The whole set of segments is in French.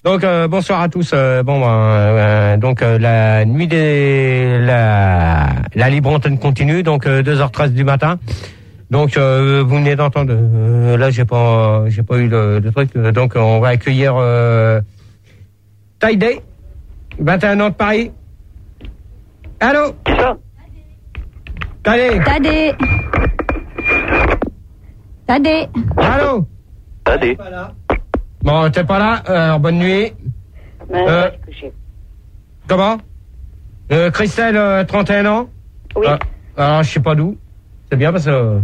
Donc bonsoir à tous. Donc la nuit la libre antenne continue. Donc 2h13 du matin. Donc vous venez d'entendre. Là j'ai pas eu le truc. Donc on va accueillir Taïdé, 21 ans de Paris. Allô. Qui ça? Tadé. Allô. Tadé. Bon, t'es pas là. Alors bonne nuit. Comment? Christelle, 31 ans. Oui. Alors je sais pas d'où. C'est bien parce que.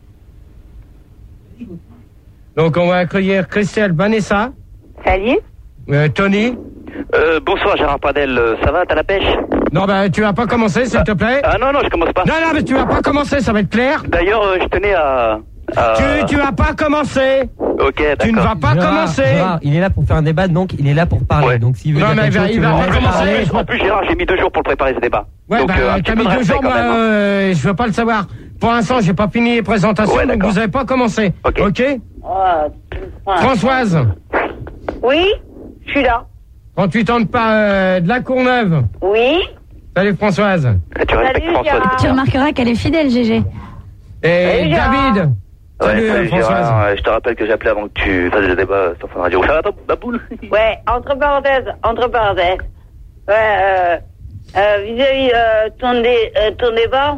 Donc on va accueillir Christelle, Vanessa. Salut. Tony. Bonsoir Gérard Pradel, ça va, t'as la pêche? Non, tu vas pas commencer, s'il te plaît. Ah non, je commence pas. Non, mais tu vas pas commencer, ça va être clair. D'ailleurs, je tenais à... Tu vas pas commencer. Ok, d'accord. Tu ne vas pas commencer. Gérard, il est là pour faire un débat, donc il est là pour parler. Ouais. Donc s'il veut Non, dire mais quelque chose, il tu va veux pas laisser commencer. parler. En plus, Gérard, j'ai mis 2 jours pour le préparer ce débat. Ouais, donc, t'as mis 2 jours, quand même, hein. je veux pas le savoir. Pour l'instant, j'ai pas fini les présentations, Ouais, donc d'accord. vous avez pas commencé. Ok. Françoise, Oui, je suis là. 38 ans de la Courneuve. Oui. Salut Françoise. Tu respectes Salut, François. Gérard. Tu remarqueras qu'elle est fidèle, GG. Et Salut, Gérard. David. Ouais, salut Françoise. Gérard, je te rappelle que j'ai appelé avant que tu fasses le débat sur Fun Radio. Ça va, ta boule? Ouais, entre parenthèses. Ouais, vis-à-vis ton débat,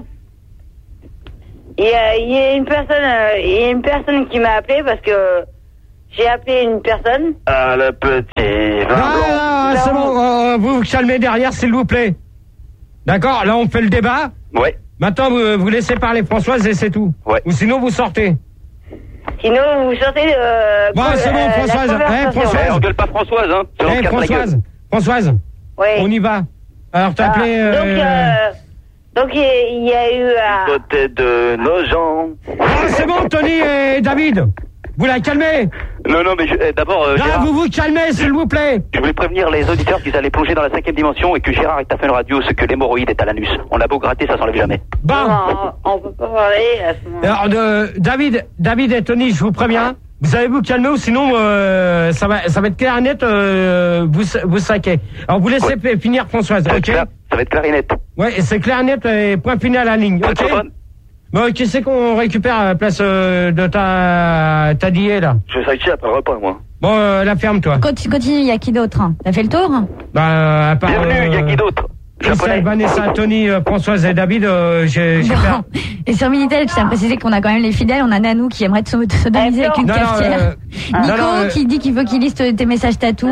il y a une personne qui m'a appelé parce que j'ai appelé une personne. Ah, le petit vin blanc. Ah, c'est bon, vous vous calmez derrière, s'il vous plaît. D'accord, là on fait le débat. Ouais. Maintenant, vous laissez parler Françoise et c'est tout. Ouais. Ou sinon, vous sortez. Sinon, vous sortez de... Bon, c'est bon, Françoise. Françoise. Ouais, on gueule pas Françoise, hein. Sinon, on se casse la gueule. Françoise, Oui. on y va. Alors, t'as appelé... Donc, il y a eu... Côté de nos gens. Ah, c'est bon, Tony et David. Vous la calmez. Non, mais d'abord, Là, Gérard, vous calmez, s'il vous plaît. je voulais prévenir les auditeurs qu'ils allaient plonger dans la 5e dimension et que Gérard est à Fun Radio, ce que l'hémorroïde est à l'anus. On a beau gratter, ça s'enlève jamais. Bon. Non, on peut pas parler à ce moment. Alors, David et Tony, je vous préviens. Vous allez vous calmer ou sinon, ça va être clair et net, vous saquez. Alors, vous laissez finir Françoise, ok? Ça va être clair et net. Ouais, et c'est clair et net, et point final à la ligne, ok? Bon, qui c'est qu'on récupère à la place de ta diée, là? Je vais s'arrêter après le repas, moi. Bon, la ferme, toi. Continue, il y a qui d'autre? T'as fait le tour? Bah, à part... Bienvenue, il y a qui d'autre? Christelle, Vanessa, Tony, Françoise et David, j'ai fait... Et sur Minitel, je tiens à préciser qu'on a quand même les fidèles. On a Nanou qui aimerait te sodomiser avec une cafetière. Nico qui dit qu'il veut qu'il liste tes messages tatou.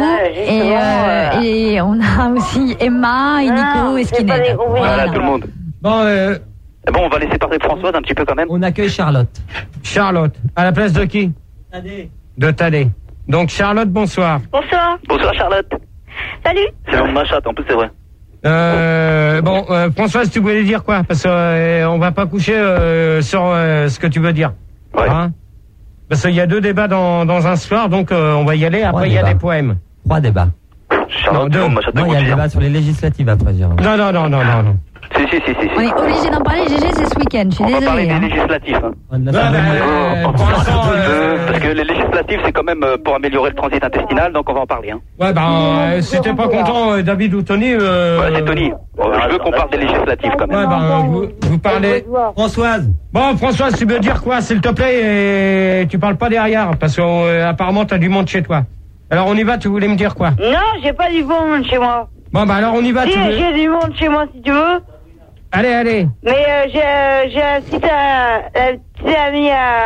Et on a aussi Emma et Nico et Skinhead. Voilà, tout le monde. Bon, on va laisser parler Françoise un petit peu quand même. On accueille Charlotte. Charlotte, à la place de qui? De Tadé. Donc Charlotte, bonsoir. Bonsoir. Bonsoir Charlotte. Salut. C'est le nom de ma chatte, en plus c'est vrai. Françoise, tu voulais dire quoi? Parce que on va pas coucher sur ce que tu veux dire. Ouais. Hein? Parce qu'il y a 2 débats dans un soir, donc on va y aller. Après, il y a des poèmes. 3 débats. Charlotte, Non, c'est ma chatte de Non, il y a le quotidien. débat sur les législatives après, Gérard. Non. Si. On est obligé d'en parler, GG, c'est ce week-end. Je suis On va parler désolée. des législatifs. Hein. Pour l'instant, Parce que les législatives, c'est quand même pour améliorer le transit intestinal, donc on va en parler. Hein. ouais, si t'es pas content, David ou Tony... Ouais, c'est Tony. Je veux qu'on parle des législatives quand même. Ouais, vous parlez... Françoise. Bon, Françoise, tu veux dire quoi, s'il te plaît, et tu parles pas derrière, parce que apparemment t'as du monde chez toi. Alors on y va, tu voulais me dire quoi? Non, j'ai pas du monde chez moi. Bon, bah alors on y va, Si, tu veux... j'ai du monde chez moi si tu veux. Allez. Mais j'ai un petit ami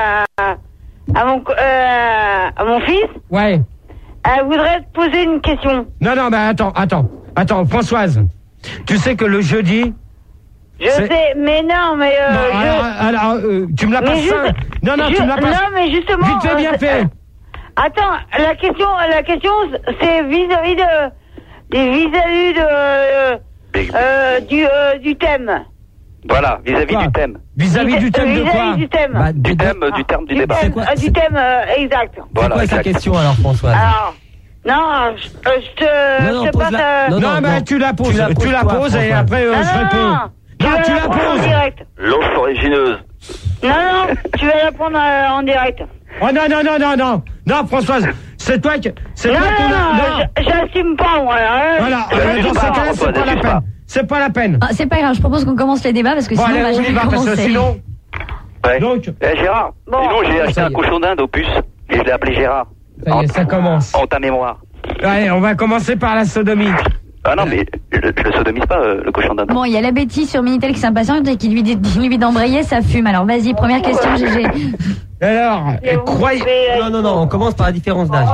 à mon fils. Ouais. Elle voudrait te poser une question. Non, bah attends, Françoise. Tu sais que le jeudi... Je sais, mais non, mais alors, tu me l'as pas mais ça. Non, tu me l'as pas. Non, mais justement. Vite fait, bien fait. Attends, la question, c'est vis-à-vis du thème. Voilà, vis-à-vis du thème. Vis-à-vis du thème de quoi? Vis-à-vis du thème. Du terme du débat. Du thème exact. C'est quoi sa question alors, Françoise? Alors, non, je te passe... Non, mais tu la poses, et après je réponds. Non, tu la poses. En direct. L'eau foragineuse. Non, tu vas répondre en direct. Oh non, Françoise, c'est toi qui... C'est Non, toi qui... non, j'assume pas, moi. Hein. Voilà, dans ce cas-là, c'est pas la peine. C'est pas la peine. Ah, c'est pas grave, je propose qu'on commence les débats parce que Bon, sinon allez, on va on y jamais va, parce que commencer. sinon... Ouais. Donc... Gérard, Bon. sinon j'ai acheté Ça y un est. cochon d'Inde au puce et je l'ai appelé Gérard. Ça y est, ça commence. En ta mémoire. Allez, on va commencer par la sodomie. Ah non, mais je le sodomise pas, le cochon d'Inde. Bon, il y a la Betty sur Minitel qui s'impatiente et qui lui dit d'embrayer, ça fume. Alors vas-y, première question, GG. Alors, croyez... Non, on commence par la différence d'âge.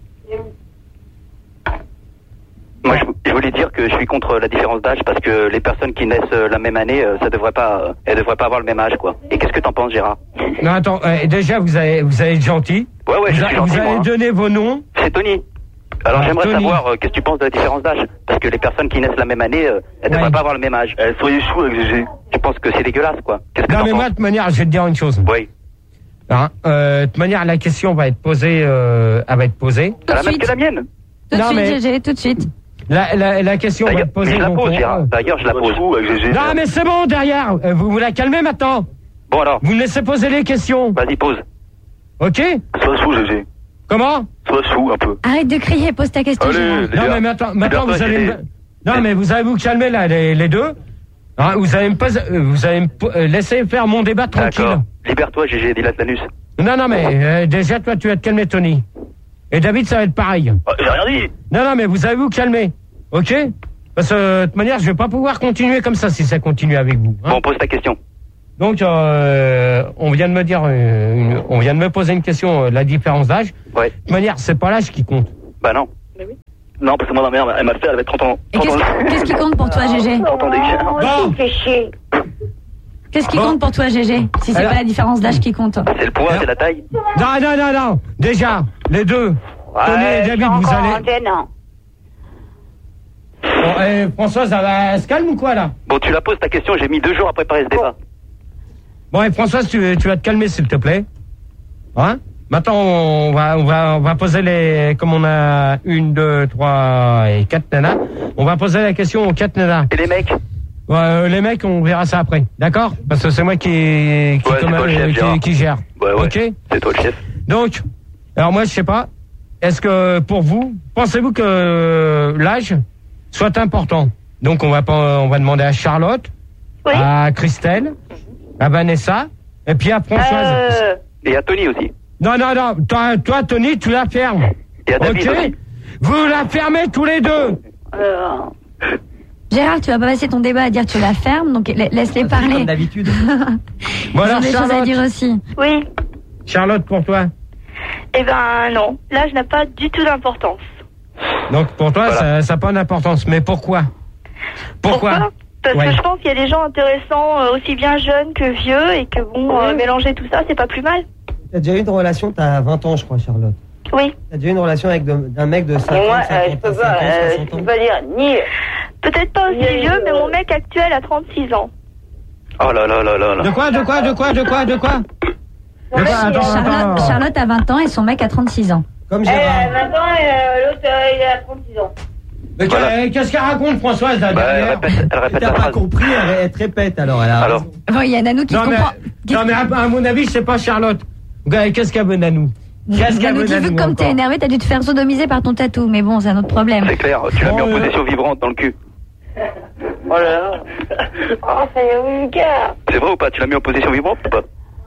Moi, je voulais dire que je suis contre la différence d'âge parce que les personnes qui naissent la même année, elles devraient pas avoir le même âge, quoi. Et qu'est-ce que t'en penses, Gérard? Non, attends, déjà, vous allez être gentil. Ouais, je suis gentil, Vous allez moi, hein. donner vos noms. C'est Tony. Alors Ah, j'aimerais Tony. savoir qu'est-ce que tu penses de la différence d'âge. Parce que les personnes qui naissent la même année, elles devraient pas avoir le même âge. Soyez chou avec GG. Je pense que c'est dégueulasse, quoi. Qu'est-ce que Non, t'en mais moi, penses? de toute manière, je vais te dire une chose. Oui. Hein, de toute manière, la question va être posée. Elle va être posée. Tout de La même suite, que la mienne. tout de Non, suite, mais- GG, tout de suite. La question va D'ailleurs, être posée. je la donc, pose, on- Gérard. D'ailleurs, je la pose. Non, mais c'est bon, derrière. Vous la calmez maintenant. Bon alors, Vous me laissez poser les questions. vas-y, pose. Ok? Sois sous, GG. Comment? Sois sous un peu. Arrête de crier, pose ta question, Gérard. Non, mais maintenant Libère-toi, vous allez GG. me... Non, mais vous allez vous calmer, là, les deux. Hein, vous allez me laisser faire mon débat tranquille. D'accord. Libère-toi, GG, Dilatanus. Non, mais déjà, toi, tu vas te calmer, Tony. Et David, ça va être pareil. J'ai rien dit. Non, mais vous allez vous calmer. Ok? Parce que, de toute manière, je vais pas pouvoir continuer comme ça si ça continue avec vous. Hein. Bon, pose ta question. Donc, on vient de me dire, on vient de me poser une question, la différence d'âge. Ouais. De toute manière, c'est pas l'âge qui compte. Bah non. Mais oui. Non, parce que moi, ma mère, elle m'a fait, elle avait 30 ans. Et qu'est-ce qui compte pour toi, GG? Attendez, Bon. Fais chier. Qu'est-ce qui Bon. compte pour toi, GG? Si c'est Alors- pas la différence d'âge qui compte. c'est le poids, c'est la taille. Non. Déjà, les deux. Tony et David, vous allez... Non. Bon, Françoise, elle se calme ou quoi, là? Bon, tu la poses ta question, j'ai mis 2 jours à préparer ce débat. Bon, et Françoise, tu vas te calmer, s'il te plaît. Hein? Maintenant, on va poser les... Comme on a 1, 2, 3 et 4 nanas, on va poser la question aux 4 nanas. Et les mecs? Les mecs, on verra ça après. D'accord? Parce que c'est moi qui c'est toi le chef, Gérard. qui gère. Ouais. Ok? C'est toi le chef. Donc, alors moi, je sais pas. Est-ce que pour vous, pensez-vous que l'âge soit important? Donc, on va demander à Charlotte, Oui. à Christelle, à Vanessa, et puis à Françoise. Et à Tony aussi. Non. Toi, Tony, tu la fermes. Et à David Ok? aussi. Vous la fermez tous les deux. Gérard, tu vas pas passer ton débat à dire tu la fermes, donc laisse-les Comme parler. d'habitude. Bon, Ils ont alors, des choses à dire aussi. Oui. Charlotte, pour toi. Eh ben non. L'âge n'a pas du tout d'importance. Donc, pour toi, Voilà. ça n'a pas d'importance. Mais pourquoi? Pourquoi? Parce Ouais. que je pense qu'il y a des gens intéressants, aussi bien jeunes que vieux, et que bon, mélanger tout ça, c'est pas plus mal. T'as déjà eu une relation, t'as 20 ans, je crois, Charlotte. Oui. T'as déjà eu une relation avec un mec de 50, Moi, 50, je peux 50, pas, 60 je ans. peux pas dire ni. Peut-être pas aussi vieux, mais mon mec actuel a 36 ans. Oh là. De quoi? Charlotte a 20 ans et son mec a 36 ans. Comme Gérard. Maintenant, l'autre, il a 36 ans. Mais Voilà. qu'est-ce qu'elle raconte, Françoise, là, Bah, elle derrière? répète T'as la pas phrase. compris, elle te répète alors. Elle a Alors. raison. Bon, il y a Nanou qui Non, se comprend. mais à mon avis, c'est pas Charlotte. Qu'est-ce qu'elle veut, Nanou? Qu'est-ce qu'elle Nanou veut, qui veut que Nanou, comme t'es encore? énervé, t'as dû te faire sodomiser par ton tatou. Mais bon, c'est un autre problème. C'est clair, tu l'as mis en Oh, position vibrante dans le cul. Oh là là. Oh, ça y est, vulgaire. C'est vrai ou pas? Tu l'as mis en position vibrante ou pas?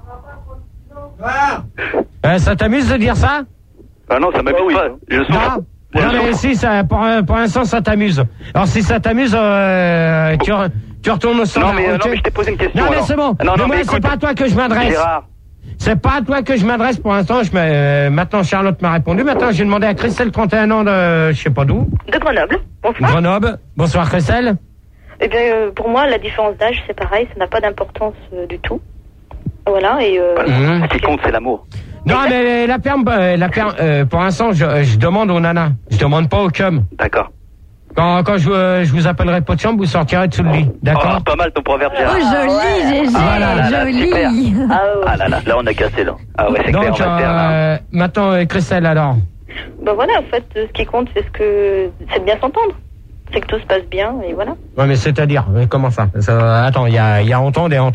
Ça t'amuse de dire ça? Ah non, ça m'amuse pas. Je souffre. Non, mais si, ça, pour l'instant, ça t'amuse. Alors, si ça t'amuse, tu retournes au standard. Non, mais ok? je t'ai posé une question. Non, mais alors. c'est bon. Non, mais moi, mais c'est écoute, pas à toi que je m'adresse. Gérard, C'est pas à toi que je m'adresse pour l'instant. Maintenant, Charlotte m'a répondu. Maintenant, j'ai demandé à Christelle, 31 ans, de je sais pas d'où. De Grenoble. Bonsoir. Grenoble. Bonsoir, Christelle. Eh bien, pour moi, la différence d'âge, c'est pareil, ça n'a pas d'importance du tout. Voilà, et... ce qui compte, c'est l'amour. Non, mais la ferme, pour l'instant, je demande aux nanas. Je demande pas aux cum. D'accord. Quand je vous appellerai pas de chambre, vous sortirez dessous le lit. D'accord? Oh, pas mal ton proverbe, Oh, Gérard. joli, GG, Ah là là là, super. joli. Ah là, on a cassé là. Ah ouais, c'est clair, Donc, on va le faire là. maintenant, Christelle, alors. Ben voilà, en fait, ce qui compte, c'est c'est de bien s'entendre. C'est que tout se passe bien, et voilà. Ouais, mais c'est-à-dire, comment ça? Attends, il y a entendre et entendre.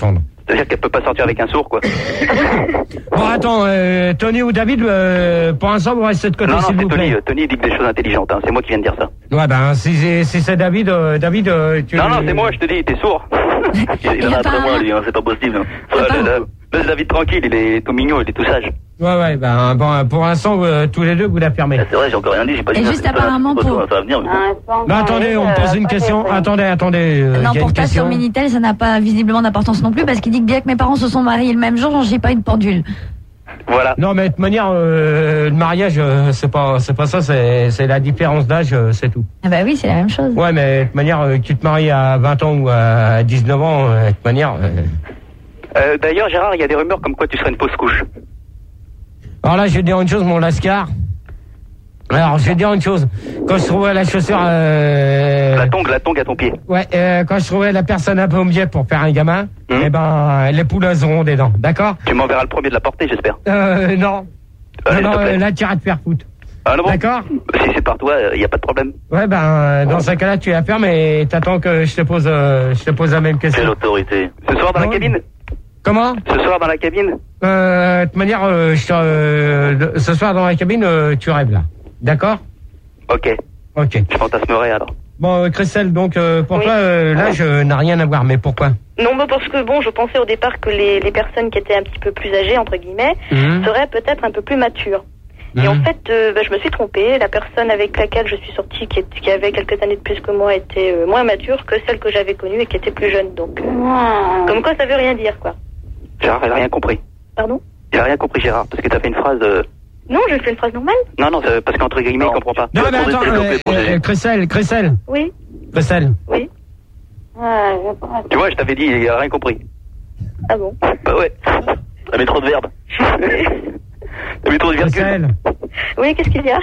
C'est-à-dire qu'elle peut pas sortir avec un sourd, quoi. Bon, attends, Tony ou David, pour l'instant, vous restez de côté, s'il vous plaît. Non, Tony dit que des choses intelligentes, hein. C'est moi qui viens de dire ça. Ouais, ben, si c'est David, tu... Non, c'est moi, je te dis, t'es sourd. Il en a après moi, lui, hein, c'est pas possible. Laisse David tranquille, il est tout mignon, il est tout sage. Ouais, ben, bon, pour l'instant, tous les deux, vous l'affirmez. C'est vrai, j'ai encore rien dit, j'ai pas dit. Et juste apparemment pour... Ça va venir. Non, attendez, on me pose une question. Attendez. Non, pour ta sur Minitel, ça n'a pas visiblement d'importance non plus, parce qu'il dit que bien que mes parents se sont mariés le même jour, j'ai pas eu de pendule. Voilà. Non, mais de toute manière, le mariage, c'est pas ça, c'est la différence d'âge, c'est tout. Ah bah oui, c'est la même chose. Ouais, mais de toute manière, tu te maries à 20 ans ou à 19 ans, de toute manière... D'ailleurs, Gérard, il y a des rumeurs comme quoi tu serais une fausse couche. Alors là, je vais dire une chose, mon Lascar. Alors, je vais dire une chose. Quand je trouvais la chaussure... La tongue à ton pied. Ouais, quand je trouvais la personne un peu au milieu pour faire un gamin, eh ben, les poules, elles auront des dents, d'accord? Tu m'enverras le premier de la portée, j'espère. Non. Allez, non, là, tu iras te faire foutre. Ah non, bon. D'accord? Si c'est par toi, il n'y a pas de problème. Ouais, ben, dans ce cas-là, tu vas faire, mais t'attends que je te pose la même question. Quelle autorité? Ce soir dans la cabine? Comment? Ce soir dans la cabine? De toute manière, ce soir dans la cabine, tu rêves là. D'accord? Ok. Je fantasmerai alors. Bon, Christelle, donc pour toi, l'âge n'a rien à voir, mais pourquoi? Non, bah parce que bon, je pensais au départ que les personnes qui étaient un petit peu plus âgées, entre guillemets, seraient peut-être un peu plus matures. Et en fait, je me suis trompée. La personne avec laquelle je suis sortie, qui avait quelques années de plus que moi, était moins mature que celle que j'avais connue et qui était plus jeune. Donc, comme quoi, ça veut rien dire, quoi. Gérard, elle a rien compris. Pardon? Il a rien compris, Gérard, parce que t'as fait une phrase... Non, j'ai fait une phrase normale. Non, c'est parce qu'entre guillemets, il comprend pas. Non, mais attends, Christelle. Oui. Christelle. Oui. Tu vois, je t'avais dit, il a rien compris. Ah bon? Bah ouais. T'as mis trop de verbes. T'as mis trop de virgules. Christelle. Oui, qu'est-ce qu'il y a?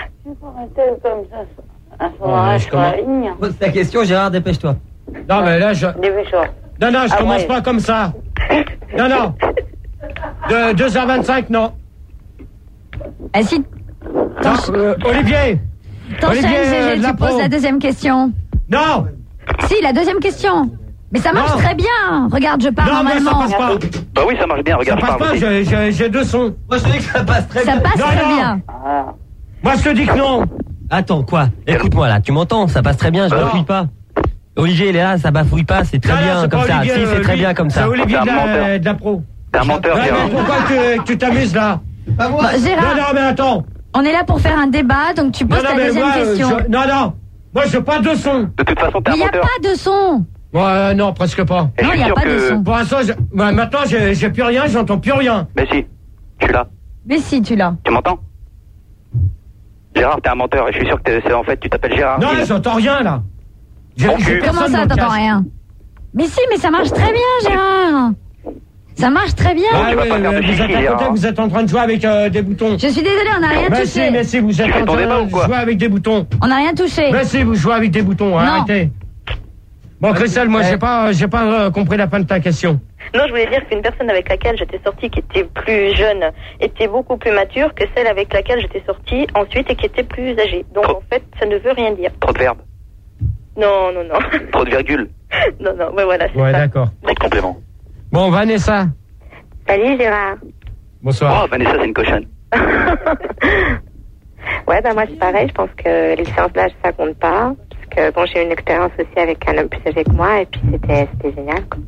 Pose ta question, Gérard, dépêche-toi. Non, mais là, Dépêche-toi. Non, je commence pas comme ça. Non. De 2h25, non. Ah si. Olivier. T'enchaînes, GG, tu poses la deuxième question. Non. Si, la deuxième question. Mais ça marche très bien. Regarde, je parle normalement. Non, mais ça passe pas. Bah oui, ça marche bien, regarde. Ça passe pas, j'ai deux sons. Moi, je te dis que ça passe très bien. Ça passe très bien. Moi, je te dis que non. Attends, quoi? Écoute-moi, là, tu m'entends? Ça passe très bien, je bafouille pas. Olivier, il est là, ça bafouille pas, c'est très bien comme ça. Si, c'est très bien comme ça. C'est Olivier de la pro. T'es un menteur, Gérard. Mais pourquoi tu t'amuses là? Pas moi. Gérard, Non, mais attends. on est là pour faire un débat, donc tu poses ta deuxième question. Non. Moi, je veux pas de son. De toute façon, t'es Mais un il n'y a menteur. pas de son. Ouais, non, presque pas. Et Non, je il suis n'y a sûr pas de que- son. Pour l'instant, maintenant, j'ai plus rien, j'entends plus rien. Mais si, je suis là. Mais si, tu l'as. Tu m'entends? Gérard, t'es un menteur et je suis sûr que en fait, tu t'appelles Gérard. Non, j'entends rien là. Bon cul. Comment ça, t'entends rien? Mais si, mais ça marche très bien, Gérard. Ça marche très bien. tu vas pas faire de vous chichi, êtes à côté, Gérard. vous êtes en train de jouer avec des boutons. Je suis désolée, on n'a rien touché. Mais si, vous êtes fais en ton train débat ou de quoi jouer avec des boutons. On n'a rien touché. Mais si, vous jouez avec des boutons, arrêtez. Bon, Christelle, moi, j'ai pas compris la fin de ta question. Non, je voulais dire qu'une personne avec laquelle j'étais sortie, qui était plus jeune, était beaucoup plus mature que celle avec laquelle j'étais sortie ensuite et qui était plus âgée. Donc, en fait, ça ne veut rien dire. Trop de verbes. Non. Trop de virgules. non, ouais, voilà, c'est Ouais, ça. d'accord. Trop de compléments. Bon, Vanessa. Salut, Gérard. Bonsoir. Oh, Vanessa, c'est une cochonne. Ouais, bah moi c'est pareil, je pense que les différences d'âge ça compte pas. Parce que bon, j'ai eu une expérience aussi avec un homme plus âgé que moi et puis c'était génial, quoi.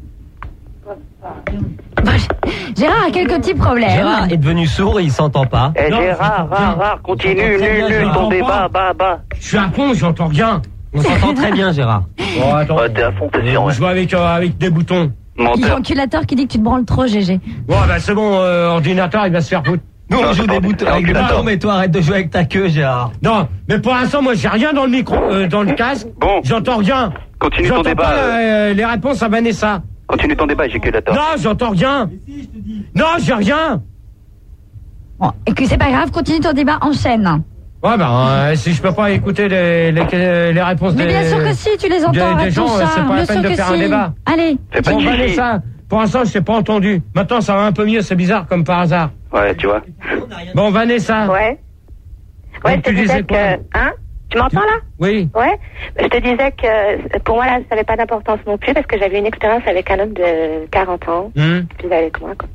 Gérard a quelques petits problèmes. Gérard est devenu sourd et il s'entend pas. Eh, Non, Gérard, rare, continue, nul, ton débat, bas. Je suis à fond, j'entends rien. On s'entend très bien, Gérard. Bon, attends. Ouais, t'es à fond, t'es sûr, On ouais. joue avec des boutons. Il y a Menteur. l'enculateur qui dit que tu te branles trop, GG. Bon, bah c'est bon, ordinateur, il va se faire foutre. Nous, on Non, joue c'est des pas boutons des avec des calculateurs. boutons, mais toi, arrête de jouer avec ta queue, Gérard. Non, mais pour l'instant, moi, j'ai rien dans le micro, dans le casque. Bon. J'entends rien. Continue ton J'entends débat. pas les réponses à Vanessa. Continue ton débat, éjaculateur. Non, j'entends rien. Non, j'ai rien. Bon, et que c'est pas grave, continue ton débat, enchaîne. Ouais, ben, si je peux pas écouter les réponses Mais des... bien sûr que si, tu les entends, des arrête ton gens, c'est charme, pas la bien peine sûr de que faire un si. débat. Allez. Fais pas de Bon, chichi. Vanessa, pour l'instant, je t'ai pas entendu. Maintenant, ça va un peu mieux, c'est bizarre, comme par hasard. Ouais, tu vois. Bon, Vanessa. Ouais. Donc, Ouais, tu c'est disais peut-être quoi que... Hein? Tu m'entends là? Oui. Ouais. Je te disais que pour moi, là, ça n'avait pas d'importance non plus parce que j'avais une expérience avec un homme de 40 ans, plus avec moi, quoi.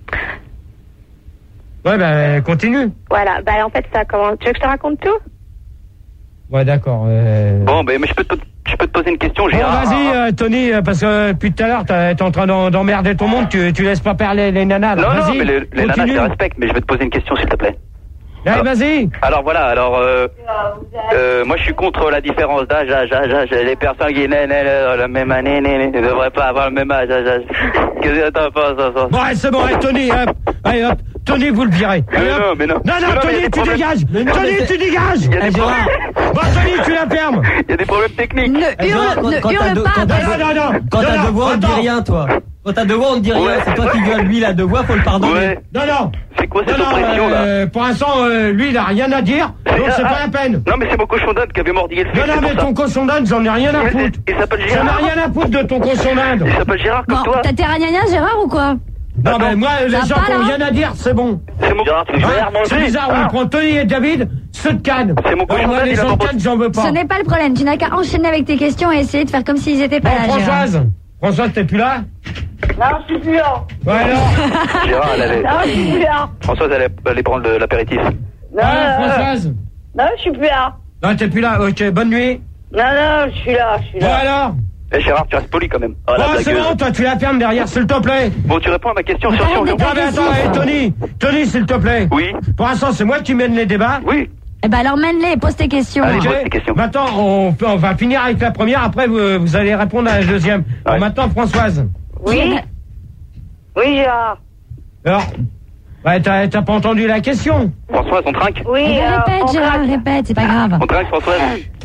Ouais, ben, continue. Voilà. Bah, en fait, ça commence. Tu veux que je te raconte tout? Ouais, d'accord. Bon, mais je peux te poser une question, Gérard. Bon, vas-y, Tony, parce que depuis tout à l'heure, t'es en train d'emmerder tout le monde, tu laisses pas parler les nanas. Non, mais les nanas, je les respecte, mais je vais te poser une question, s'il te plaît. Allez, vas-y. Alors voilà, moi je suis contre la différence d'âge. Les personnes qui naissent la même année ne devraient pas avoir le même âge. Qu'est-ce que t'en penses? Bon, c'est bon, allez, Tony, hop. Allez, hop. Tony, vous le virez. Mais non. Non, Tony, tu dégages. Tony, tu dégages. Bon, Tony, tu la fermes. Il y a des problèmes techniques. Ne hurle pas. Non. Quand t'as deux voix, on ne dit rien, toi. Quand t'as deux voix, on ne dit rien. C'est toi qui gueules. Lui, il a deux voix, faut le pardonner. Ouais. Non. C'est quoi cette oppression, là? Pour l'instant, lui, il a rien à dire, donc c'est pas la peine. Non, mais c'est mon cochon d'Inde qui avait mordillé le fils. Non, mais ton cochon d'Inde, j'en ai rien à foutre. Il s'appelle Gérard. J'en ai rien à foutre de ton cochon d'Inde. Il s'appelle Gérard comme Bon, toi. t'as tes ragnagnas, Gérard, ou quoi? Non, mais moi, les gens qui ont rien à dire, c'est bon. C'est mon Gérard, c'est bizarre, on prend Tony et David, ceux de Cannes. C'est mon cochon moi, d'Inde, les gens de Cannes, j'en veux pas. Ce n'est pas le problème, tu n'as qu'à enchaîner avec tes questions et essayer de faire comme s'ils étaient pas là, Françoise, t'es plus là? Non, je suis plus là. Ouais, alors? Gérard, elle allait. Non, je suis plus là. Françoise, elle allait prendre l'apéritif. Non, Françoise? Non, je suis plus là. Non, t'es plus là, ok, bonne nuit. Non, je suis là. Bon, alors? Eh Gérard, tu restes poli quand même. Bon, c'est bon, toi, tu la fermes derrière, s'il te plaît. Bon, tu réponds à ma question sur Non, mais attends, Tony, s'il te plaît. Oui. Pour l'instant, c'est moi qui mène les débats. Oui. Eh ben alors mène-les, pose tes questions. Allez, pose tes questions. Maintenant, on va finir avec la première, après vous allez répondre à la deuxième. Ouais. Alors maintenant, Françoise. Oui, Gérard. Alors, ouais, t'as pas entendu la question? Françoise, on trinque? Oui, Répète, Gérard, répète, c'est pas grave. On trinque, Françoise?